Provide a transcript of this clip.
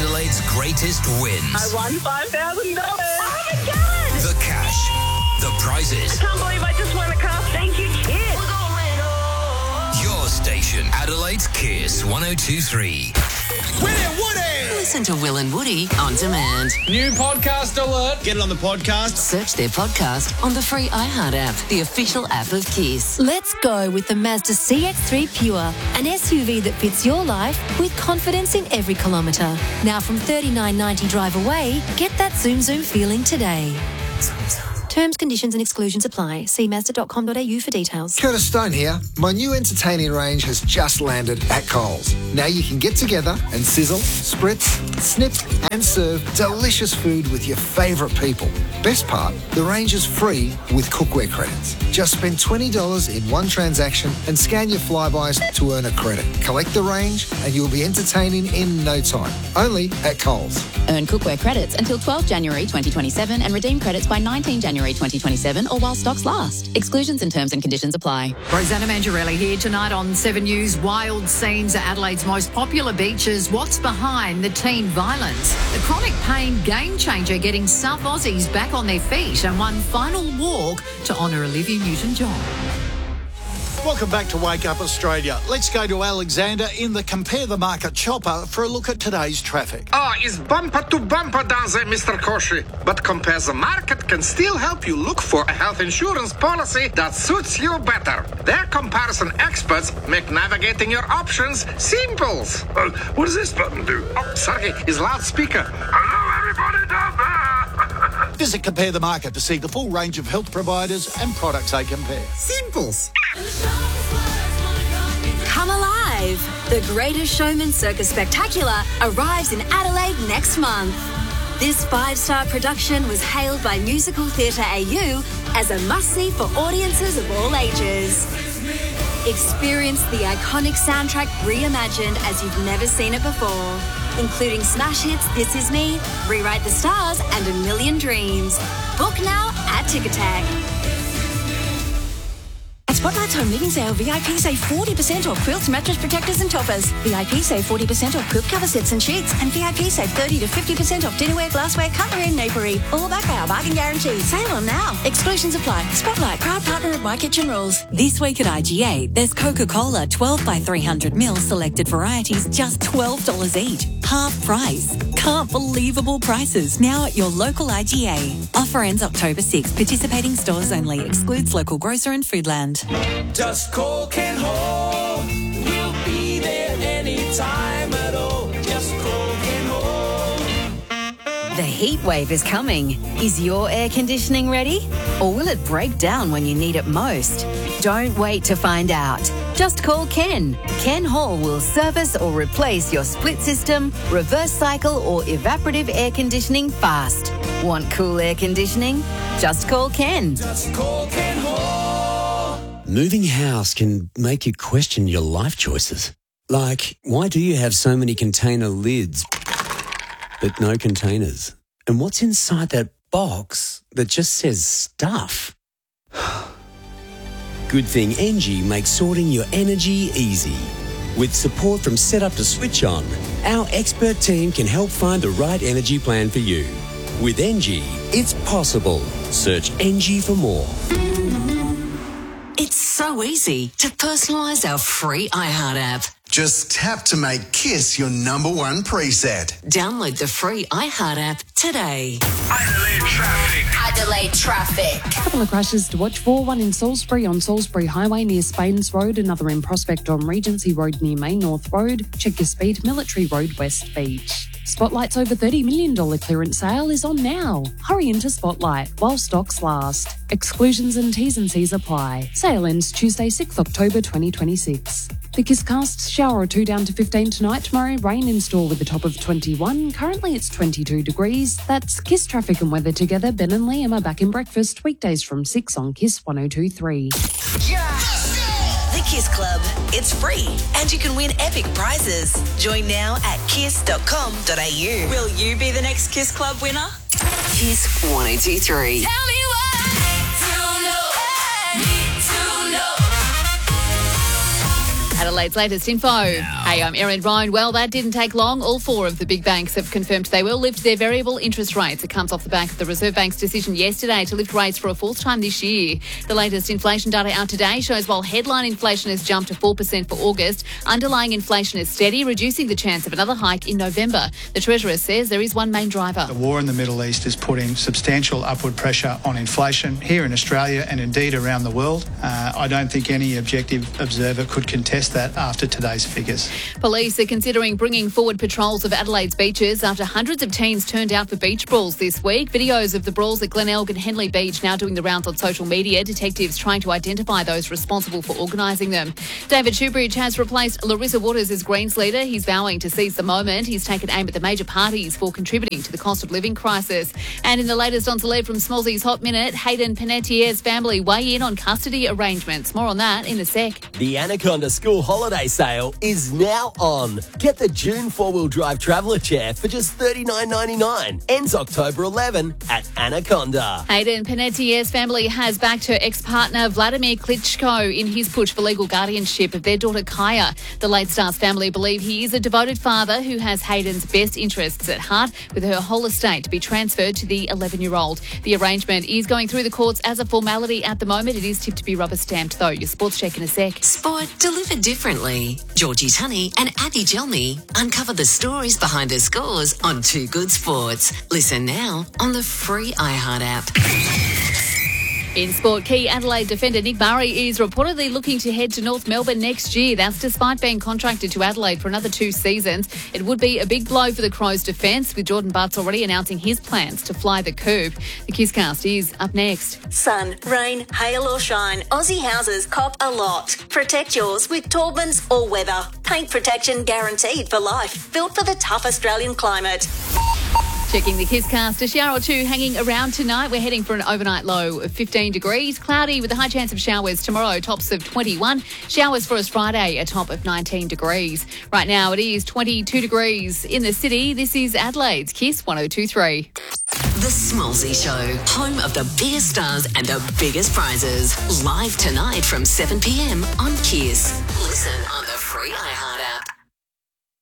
Adelaide's greatest wins. I won $5,000. Oh my God! The cash, the prizes. I can't believe I just won a car. Thank you, kids. Your station, Adelaide's Kiss 102.3. William Woody! Listen to Will and Woody on demand. New podcast alert. Get it on the podcast. Search their podcast on the free iHeart app, the official app of Kiss. Let's go with the Mazda CX-3 Pure, an SUV that fits your life with confidence in every kilometre. Now from $39.90 drive away, get that Zoom feeling today. Terms, conditions and exclusions apply. See Mazda.com.au for details. Curtis Stone here. My new entertaining range has just landed at Coles. Now you can get together and sizzle, spritz, snip and serve delicious food with your favourite people. Best part, the range is free with cookware credits. Just spend $20 in one transaction and scan your Flybys to earn a credit. Collect the range and you'll be entertaining in no time. Only at Coles. Earn cookware credits until 12 January 2027 and redeem credits by 19 January 2027 or while stocks last. Exclusions and terms and conditions apply. Rosanna Mangiarelli here tonight on 7 News. Wild scenes at Adelaide's most popular beaches. What's behind the teen violence? The chronic pain game changer getting South Aussies back on their feet and one final walk to honour Olivia Newton-John. Welcome back to Wake Up Australia. Let's go to Alexander in the Compare the Market chopper for a look at today's traffic. It's bumper to bumper down there, Mr. Koshi. But Compare the Market can still help you look for a health insurance policy that suits you better. Their comparison experts make navigating your options simple. What does this button do? Oh, sorry, it's loudspeaker. Hello, everybody down there. Visit Compare the Market to see the full range of health providers and products they compare. Simples. Come alive! The Greatest Showman Circus Spectacular arrives in Adelaide next month. This 5-star production was hailed by Musical Theatre AU as a must-see for audiences of all ages. Experience the iconic soundtrack reimagined as you've never seen it before, including smash hits This Is Me, Rewrite the Stars and A Million Dreams. Book now at Ticketek. At Spotlight's home living sale, VIP save 40% off quilts, mattress protectors and toppers. VIP save 40% off quilt cover sets and sheets. And VIP save 30 to 50% off dinnerware, glassware, cutlery and napery. All backed by our bargain guarantee. Sale on now. Exclusions apply. Spotlight, proud partner of My Kitchen Rules. This week at IGA, there's Coca-Cola 12 by 300 ml selected varieties, just $12 each. Half price. Can't believable prices now at your local IGA. Offer ends October 6. Participating stores only. Excludes local grocer and Foodland. Just call Ken Hall. We'll be there anytime at all. Just call Ken Hall. The heat wave is coming. Is your air conditioning ready? Or will it break down when you need it most? Don't wait to find out. Just call Ken. Ken Hall will service or replace your split system, reverse cycle or evaporative air conditioning fast. Want cool air conditioning? Just call Ken. Just call Ken Hall. Moving house can make you question your life choices. Like, why do you have so many container lids but no containers? And what's inside that box that just says stuff? Good thing Engie makes sorting your energy easy. With support from setup to switch on, our expert team can help find the right energy plan for you. With Engie, it's possible. Search Engie for more. It's so easy to personalise our free iHeart app. Just tap to make Kiss your #1 preset. Download the free iHeart app today. Adelaide traffic. Adelaide traffic. A couple of crashes to watch for, one in Salisbury on Salisbury Highway near Spains Road, another in Prospect on Regency Road near Main North Road. Check your speed, Military Road, West Beach. Spotlight's over $30 million clearance sale is on now. Hurry into Spotlight while stocks last. Exclusions and T's and C's apply. Sale ends Tuesday, 6th October 2026. The Kisscast, shower or two down to 15 tonight. Tomorrow, rain in store with a top of 21. Currently, it's 22 degrees. That's Kiss traffic and weather together. Ben and Liam are back in breakfast weekdays from 6 on Kiss 102.3. The Kiss Club. It's free and you can win epic prizes. Join now at kiss.com.au. Will you be the next Kiss Club winner? Kiss 102.3. Tell me what to know. Need to know. Adelaide's latest info. Hey, I'm Erin Roan. Well, that didn't take long. All four of the big banks have confirmed they will lift their variable interest rates. It comes off the back of the Reserve Bank's decision yesterday to lift rates for a fourth time this year. The latest inflation data out today shows while headline inflation has jumped to 4% for August, underlying inflation is steady, reducing the chance of another hike in November. The Treasurer says there is one main driver. The war in the Middle East is putting substantial upward pressure on inflation here in Australia and indeed around the world. I don't think any objective observer could contest that after today's figures. Police are considering bringing forward patrols of Adelaide's beaches after hundreds of teens turned out for beach brawls this week. Videos of the brawls at Glenelg and Henley Beach now doing the rounds on social media. Detectives trying to identify those responsible for organising them. David Shoebridge has replaced Larissa Waters as Greens leader. He's vowing to seize the moment. He's taken aim at the major parties for contributing to the cost of living crisis. And in the latest on Celeb from Smallsy's Hot Minute, Hayden Panettiere's family weigh in on custody arrangements. More on that in a sec. The Anaconda School Holiday Sale is now on. Get the June 4-wheel drive traveller chair for just $39.99. Ends October 11 at Anaconda. Hayden Panettiere's family has backed her ex-partner Vladimir Klitschko in his push for legal guardianship of their daughter Kaya. The late star's family believe he is a devoted father who has Hayden's best interests at heart, with her whole estate to be transferred to the 11-year-old. The arrangement is going through the courts as a formality at the moment. It is tipped to be rubber-stamped, though. Your sports check in a sec. Sport delivered differently. Georgie Tunney and Abby Gelmy uncover the stories behind her scores on Too Good Sports. Listen now on the free iHeart app. In sport, key Adelaide defender Nick Murray is reportedly looking to head to North Melbourne next year. That's despite being contracted to Adelaide for another 2 seasons. It would be a big blow for the Crows' defence, with Jordan Butts already announcing his plans to fly the coop. The Kisscast is up next. Sun, rain, hail or shine, Aussie houses cop a lot. Protect yours with Taubman's All Weather. Paint protection guaranteed for life. Built for the tough Australian climate. Checking the Kisscast, a shower or two hanging around tonight. We're heading for an overnight low of 15 degrees. Cloudy with a high chance of showers tomorrow, tops of 21. Showers for us Friday, a top of 19 degrees. Right now it is 22 degrees in the city. This is Adelaide's Kiss 102.3. The Smallsy Show, home of the biggest stars and the biggest prizes. Live tonight from 7 p.m. on Kiss. Listen on the free iHeart.